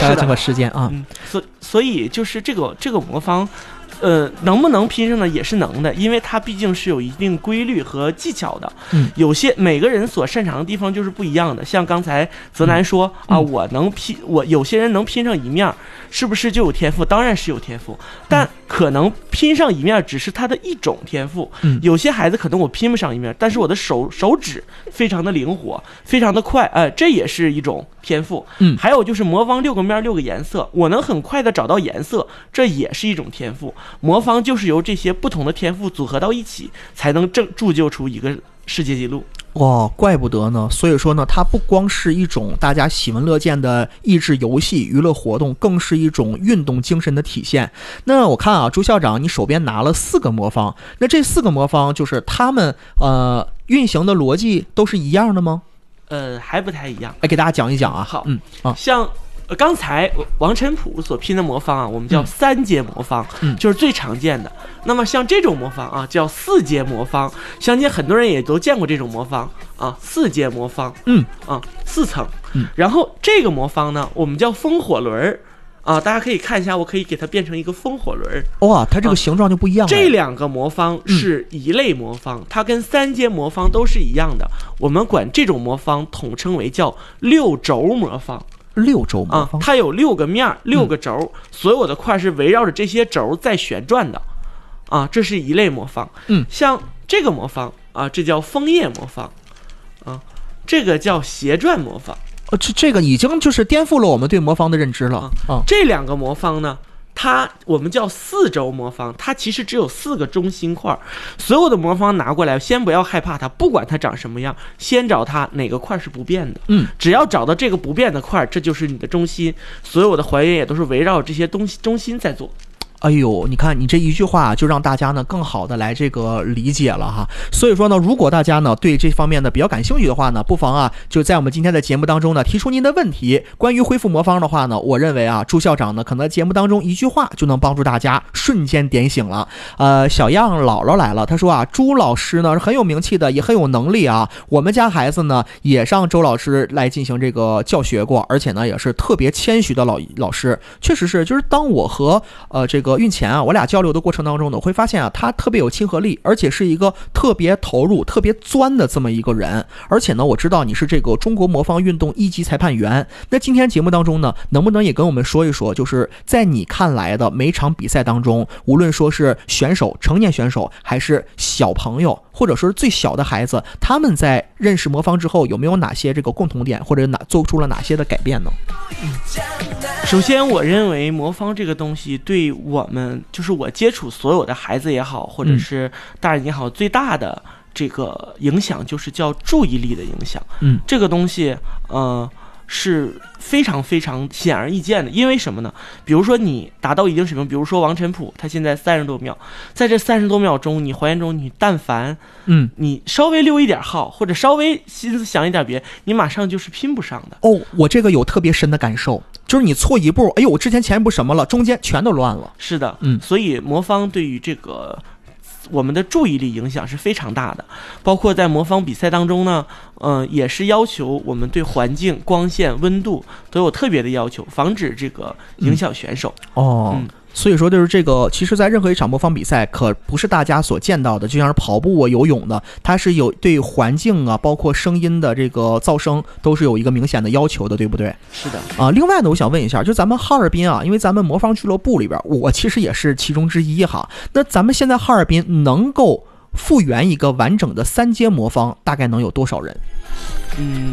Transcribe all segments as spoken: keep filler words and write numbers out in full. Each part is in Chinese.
呃整个事件啊。 嗯，所所以就是这个这个魔方。呃，能不能拼上呢？也是能的，因为它毕竟是有一定规律和技巧的。 嗯， 有些每个人所擅长的地方就是不一样的。像刚才泽南说、嗯、啊，我能拼，我有些人能拼上一面，是不是就有天赋？当然是有天赋，但可能拼上一面只是他的一种天赋。 嗯， 有些孩子可能我拼不上一面，但是我的手手指非常的灵活，非常的快，哎、呃，这也是一种天赋。 嗯， 还有就是魔方六个面六个颜色，我能很快的找到颜色，这也是一种天赋。魔方就是由这些不同的天赋组合到一起，才能正铸就出一个世界纪录。 哇，怪不得呢！所以说呢，它不光是一种大家喜闻乐见的益智游戏娱乐活动，更是一种运动精神的体现。那我看啊，朱校长，你手边拿了四个魔方，那这四个魔方就是他们呃运行的逻辑都是一样的吗？ 呃，还不太一样。 来给大家讲一讲啊。 好， 嗯啊， 像。呃，刚才王晨普所拼的魔方啊，我们叫三阶魔方， 嗯， 就是最常见的。那么像这种魔方啊，叫四阶魔方，相信很多人也都见过这种魔方啊，四阶魔方， 嗯啊，四层， 嗯， 然后这个魔方呢，我们叫风火轮啊，大家可以看一下，我可以给它变成一个风火轮。 哇，它这个形状就不一样了。 啊、这两个魔方是一类魔方，嗯、它跟三阶魔方都是一样的。我们管这种魔方统称为叫六轴魔方。 六轴魔方、 啊，它有六个面，六个轴、嗯，所有的块是围绕着这些轴在旋转的，啊，这是一类魔方。 嗯， 像这个魔方啊，这叫枫叶魔方，啊，这个叫斜转魔方。 呃，这这个已经就是颠覆了我们对魔方的认知了。 啊，啊这两个魔方呢？它我们叫四轴魔方，它其实只有四个中心块。所有的魔方拿过来，先不要害怕它，不管它长什么样，先找它哪个块是不变的。 嗯， 只要找到这个不变的块，这就是你的中心。所有的还原也都是围绕这些东西中心在做。 哎呦，你看你这一句话就让大家呢更好的来这个理解了哈。所以说呢，如果大家呢对这方面呢比较感兴趣的话呢，不妨啊就在我们今天的节目当中呢提出您的问题。关于恢复魔方的话呢，我认为啊朱校长呢可能节目当中一句话就能帮助大家瞬间点醒了。呃，小样姥姥来了，他说啊，朱老师呢是很有名气的，也很有能力啊。我们家孩子呢也上周老师来进行这个教学过，而且呢也是特别谦虚的老老师。确实是，就是当我和呃这个。个运钱啊，我俩交流的过程当中呢，我会发现啊，他特别有亲和力，而且是一个特别投入、特别钻的这么一个人。而且呢，我知道你是这个中国魔方运动一级裁判员。那今天节目当中呢，能不能也跟我们说一说，就是在你看来的每场比赛当中，无论说是选手、成年选手，还是小朋友，或者说是最小的孩子，他们在认识魔方之后，有没有哪些这个共同点，或者哪做出了哪些的改变呢？ 嗯，首先，我认为魔方这个东西对我们，就是我接触所有的孩子也好，或者是大人也好，嗯、最大的这个影响就是叫注意力的影响。 嗯， 这个东西，呃。是非常非常显而易见的，因为什么呢？比如说你达到一定水平，比如说王晨普，他现在三十多秒，在这三十多秒钟，你还原中，你但凡， 嗯， 你稍微溜一点号，或者稍微心思想一点别，你马上就是拼不上的。 哦，我这个有特别深的感受，就是你错一步，哎呦，我之前前一步什么了，中间全都乱了。 是的， 嗯， 所以魔方对于这个。我们的注意力影响是非常大的，包括在魔方比赛当中呢，嗯、呃，也是要求我们对环境、光线、温度都有特别的要求，防止这个影响选手。 嗯、哦。 嗯， 所以说就是这个，其实在任何一场魔方比赛可不是大家所见到的，就像是跑步啊、游泳的，它是有对环境啊，包括声音的这个噪声都是有一个明显的要求的，对不对？ 是的啊。另外呢，我想问一下，就咱们哈尔滨啊，因为咱们魔方俱乐部里边，我其实也是其中之一哈。那咱们现在哈尔滨能够复原一个完整的三阶魔方，大概能有多少人？ 嗯。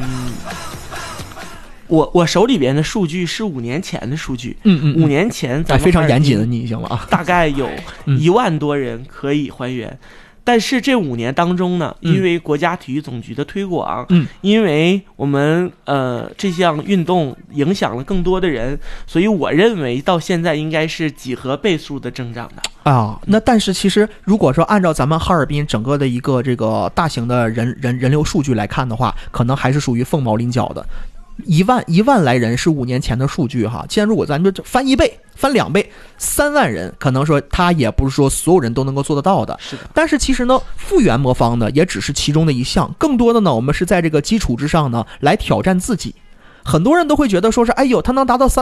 我我手里边的数据是五年前的数据， 嗯嗯， 五年前咱们非常严谨的你已经了啊， 大概有一万多人可以还原，嗯、但是这五年当中呢，因为国家体育总局的推广， 嗯， 因为我们呃这项运动影响了更多的人，所以我认为到现在应该是几何倍数的增长的。 啊，那但是其实如果说按照咱们哈尔滨整个的一个这个大型的人人人流数据来看的话，可能还是属于凤毛麟角的。一万一万来人是五年前的数据哈，既然如果咱就翻一倍、翻两倍，三万人，可能说他也不是说所有人都能够做得到的。 是的。 但是其实呢，复原魔方呢也只是其中的一项，更多的呢，我们是在这个基础之上呢来挑战自己。很多人都会觉得说是，哎呦，他能达到三